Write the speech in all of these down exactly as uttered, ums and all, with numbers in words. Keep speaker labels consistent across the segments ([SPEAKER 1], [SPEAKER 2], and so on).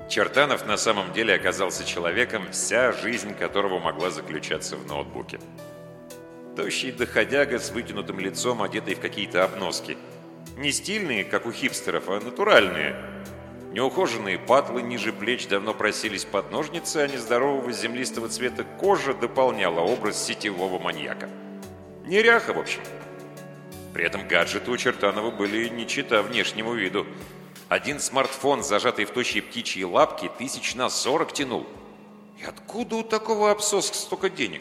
[SPEAKER 1] Чертанов на самом деле оказался человеком, вся жизнь которого могла заключаться в ноутбуке. Тощий доходяга с вытянутым лицом, одетый в какие-то обноски. Не стильные, как у хипстеров, а натуральные. Неухоженные патлы ниже плеч давно просились под ножницы, а нездорового землистого цвета кожа дополняла образ сетевого маньяка. Неряха, в общем. При этом гаджеты у Чертанова были не чета внешнему виду. Один смартфон, зажатый в тощей птичьей лапке, тысяч на сорок тянул. И откуда у такого обсоска столько денег?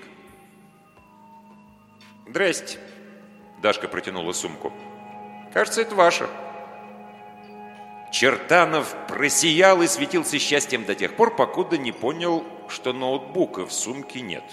[SPEAKER 1] «Здрасте», — Дашка протянула сумку. «Кажется, это ваша». Чертанов просиял и светился счастьем до тех пор, покуда не понял, что ноутбука в сумке нет.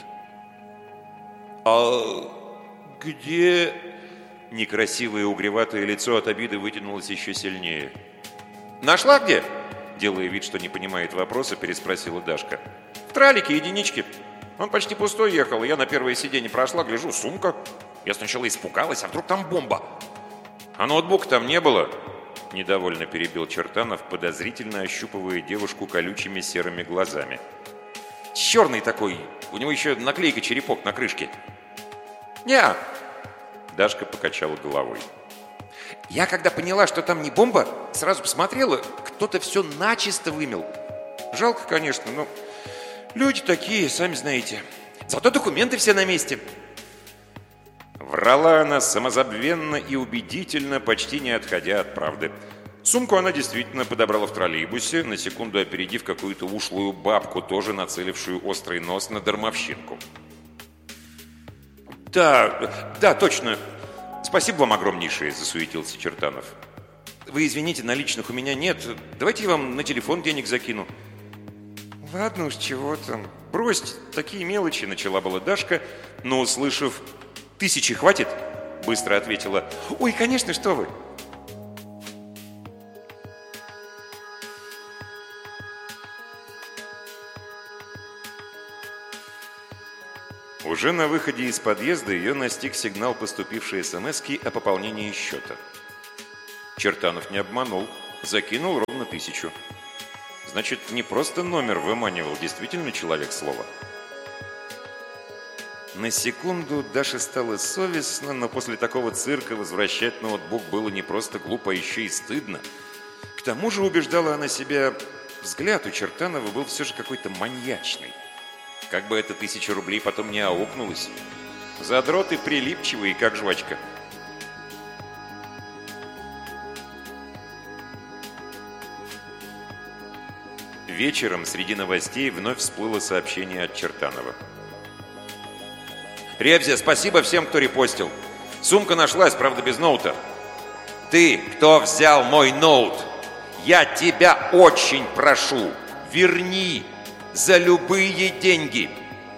[SPEAKER 1] «А где...» Некрасивое угреватое лицо от обиды вытянулось еще сильнее. «Нашла где?» Делая вид, что не понимает вопроса, переспросила Дашка. «В тралике единички. Он почти пустой ехал, и я на первое сиденье прошла, гляжу, сумка. Я сначала испугалась, а вдруг там бомба? А ноутбука там не было?» Недовольно перебил Чертанов, подозрительно ощупывая девушку колючими серыми глазами. «Черный такой, у него еще наклейка черепок на крышке». «Не-а». Дашка покачала головой. «Я когда поняла, что там не бомба, сразу посмотрела, кто-то все начисто вымел. Жалко, конечно, но люди такие, сами знаете. Зато документы все на месте». Врала она самозабвенно и убедительно, почти не отходя от правды. Сумку она действительно подобрала в троллейбусе, на секунду опередив какую-то ушлую бабку, тоже нацелившую острый нос на дармовщинку. «Да, да, точно. Спасибо вам огромнейшее», — засуетился Чертанов. «Вы извините, наличных у меня нет. Давайте я вам на телефон денег закину». «Ладно уж, чего там. Брось, такие мелочи», — начала была Дашка, но, услышав «тысячи хватит?» — быстро ответила: «Ой, конечно, что вы!» Уже на выходе из подъезда ее настиг сигнал поступившей смс-ки о пополнении счета. Чертанов не обманул, закинул ровно тысячу. Значит, не просто номер выманивал, действительно человек слова. На секунду Даше стало совестно, но после такого цирка возвращать ноутбук было не просто глупо, а еще и стыдно. К тому же, убеждала она себя, взгляд у Чертанова был все же какой-то маньячный. Как бы эта тысяча рублей потом не аукнулась. Задрот и прилипчивый, как жвачка. Вечером среди новостей вновь всплыло сообщение от Чертанова. «Ребзя, спасибо всем, кто репостил. Сумка нашлась, правда, без ноута. Ты, кто взял мой ноут, я тебя очень прошу, верни за любые деньги».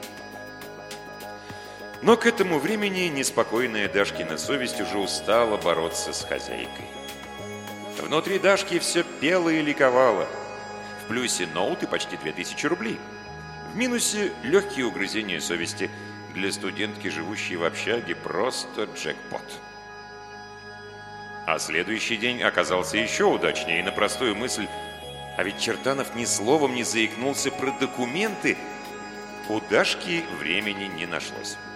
[SPEAKER 1] Но к этому времени неспокойная Дашкина совесть уже устала бороться с хозяйкой. Внутри Дашки все пело и ликовало. В плюсе ноут и почти две тысячи рублей. В минусе легкие угрызения совести. Для студентки, живущей в общаге, просто джекпот. А следующий день оказался еще удачнее, и на простую мысль: а ведь Чертанов ни словом не заикнулся про документы, у Дашки времени не нашлось.